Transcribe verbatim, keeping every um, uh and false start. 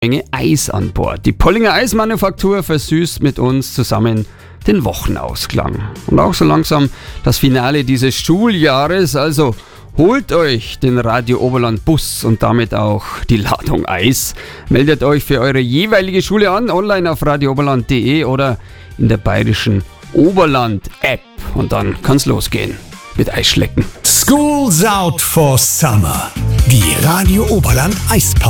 Menge Eis an Bord. Die Pollinger Eismanufaktur versüßt mit uns zusammen den Wochenausklang. Und auch so langsam das Finale dieses Schuljahres. Also holt euch den Radio Oberland Bus und damit auch die Ladung Eis. Meldet euch für eure jeweilige Schule an, online auf radio oberland punkt de oder in der bayerischen Oberland App. Und dann kann's losgehen mit Eisschlecken. School's out for summer. Die Radio Oberland Eispause.